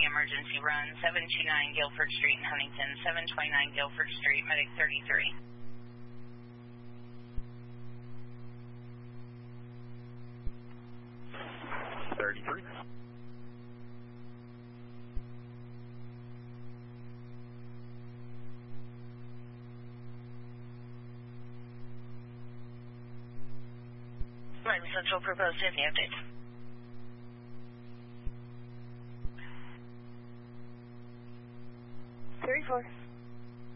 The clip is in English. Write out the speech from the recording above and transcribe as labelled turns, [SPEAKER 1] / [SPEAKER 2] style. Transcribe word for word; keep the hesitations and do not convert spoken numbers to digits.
[SPEAKER 1] reporting emergency run, seven two nine Guilford Street in Huntington, seven twenty-nine Guilford Street, medic thirty-three.
[SPEAKER 2] thirty-three.
[SPEAKER 1] Martin Central proposed any updates.
[SPEAKER 3] thirty-four.